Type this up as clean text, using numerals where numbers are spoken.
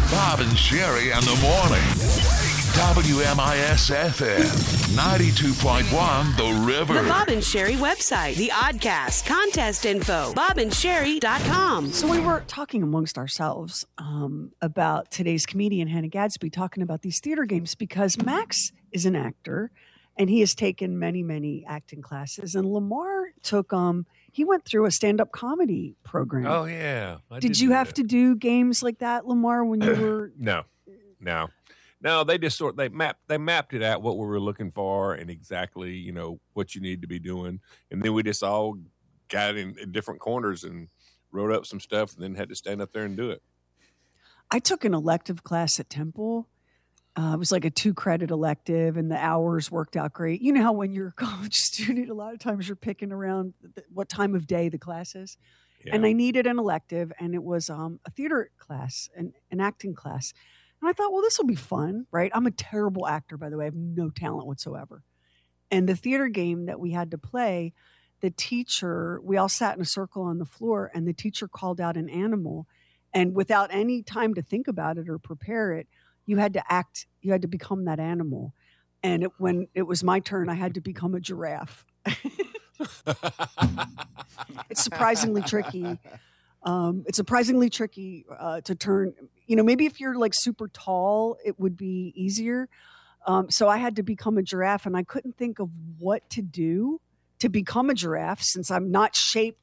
Bob and Sherry in the morning. WMIS-FM, 92.1 The River. The Bob and Sherry website, the Oddcast, contest info, bobandsherry.com. So we were talking amongst ourselves about today's comedian, Hannah Gadsby, talking about these theater games because Max is an actor and he has taken many, many acting classes. And Lamar took, he went through a stand-up comedy program. Oh, yeah. Did you have to do games like that, Lamar, when you were? No, they just they mapped it out what we were looking for and exactly, what you need to be doing. And then we just all got in different corners and wrote up some stuff and then had to stand up there and do it. I took an elective class at Temple. It was like a 2-credit elective and the hours worked out great. You know how when you're a college student, a lot of times you're picking around what time of day the class is. Yeah. And I needed an elective and it was a theater class, an acting class. And I thought, well, this will be fun, right? I'm a terrible actor, by the way. I have no talent whatsoever. And the theater game that we had to play, the teacher, we all sat in a circle on the floor and the teacher called out an animal. And without any time to think about it or prepare it, you had to become that animal. And when it was my turn, I had to become a giraffe. It's surprisingly tricky. To turn, maybe if you're like super tall, it would be easier. So I had to become a giraffe and I couldn't think of what to do to become a giraffe since I'm not shaped